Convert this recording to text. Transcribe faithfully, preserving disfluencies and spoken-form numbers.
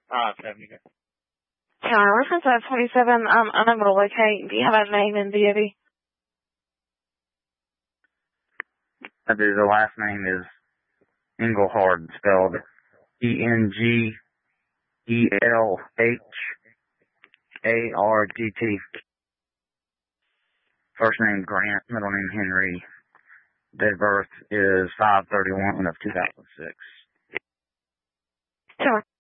Uh, seventy. Tower reference five twenty-seven. I'm unable to locate. Do you have a name in D O B? I do. The last name is Engelhard, spelled E N G E L H A R D T. First name Grant, middle name Henry. Date of birth is five thirty-one of two thousand six. Tower.